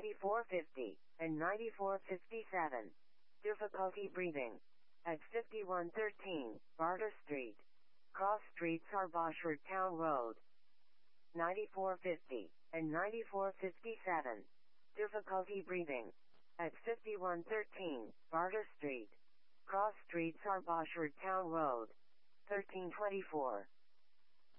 9450 and 9457. Difficulty breathing. At 5113, Barter Street. Cross Street, Sarbashar Town Road. 9450 and 9457. Difficulty breathing. At 5113, Barter Street. Cross Street, Sarbashar Town Road. 1324.